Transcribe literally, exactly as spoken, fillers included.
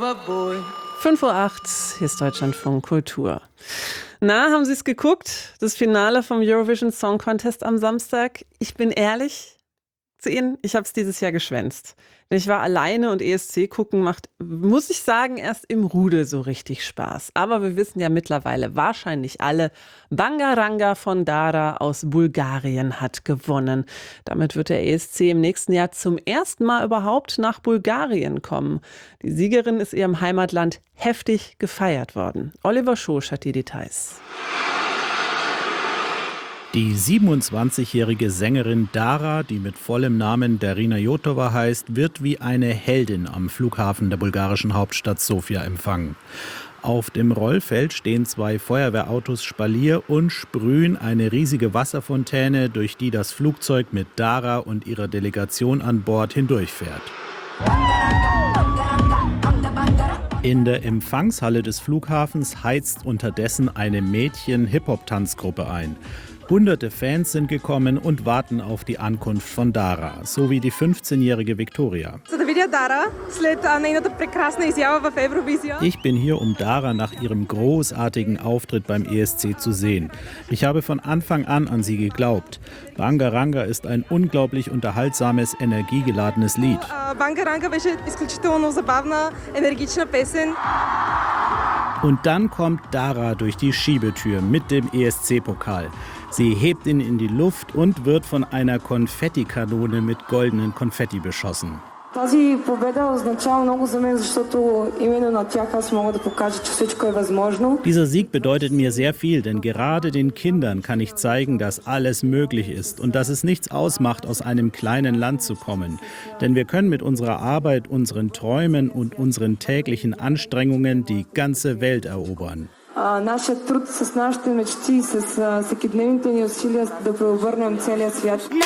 fünf Uhr acht, hier ist Deutschlandfunk Kultur. Na, haben Sie es geguckt? Das Finale vom Eurovision Song Contest am Samstag? Ich bin ehrlich zu Ihnen, ich habe es dieses Jahr geschwänzt. Denn ich war alleine und E S C gucken macht, muss ich sagen, erst im Rudel so richtig Spaß. Aber wir wissen ja mittlerweile wahrscheinlich alle, Bangaranga von Dara aus Bulgarien hat gewonnen. Damit wird der E S C im nächsten Jahr zum ersten Mal überhaupt nach Bulgarien kommen. Die Siegerin ist ihrem Heimatland heftig gefeiert worden. Oliver Schosch hat die Details. Die siebenundzwanzigjährige Sängerin Dara, die mit vollem Namen Darina Jotova heißt, wird wie eine Heldin am Flughafen der bulgarischen Hauptstadt Sofia empfangen. Auf dem Rollfeld stehen zwei Feuerwehrautos Spalier und sprühen eine riesige Wasserfontäne, durch die das Flugzeug mit Dara und ihrer Delegation an Bord hindurchfährt. In der Empfangshalle des Flughafens heizt unterdessen eine Mädchen-Hip-Hop-Tanzgruppe ein. Hunderte Fans sind gekommen und warten auf die Ankunft von Dara, sowie die fünfzehnjährige Viktoria. Ich bin hier, um Dara nach ihrem großartigen Auftritt beim E S C zu sehen. Ich habe von Anfang an an sie geglaubt. Bangaranga ist ein unglaublich unterhaltsames, energiegeladenes Lied. Und dann kommt Dara durch die Schiebetür mit dem E S C-Pokal. Sie hebt ihn in die Luft und wird von einer Konfettikanone mit goldenen Konfetti beschossen. Dieser Sieg bedeutet mir sehr viel, denn gerade den Kindern kann ich zeigen, dass alles möglich ist und dass es nichts ausmacht, aus einem kleinen Land zu kommen. Denn wir können mit unserer Arbeit, unseren Träumen und unseren täglichen Anstrengungen die ganze Welt erobern. Нашият труд с нашите мечти, с всекидневните ни усилия да преобърнем целия свят.